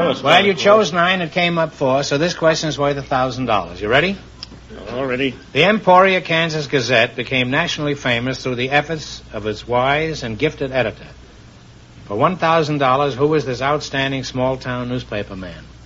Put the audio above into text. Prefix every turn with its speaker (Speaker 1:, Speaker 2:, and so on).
Speaker 1: Well, you chose 9, it came up 4, so this question is worth $1,000. You ready?
Speaker 2: All ready.
Speaker 1: The Emporia, Kansas Gazette became nationally famous through the efforts of its wise and gifted editor. For $1,000, who was this outstanding small-town newspaper man?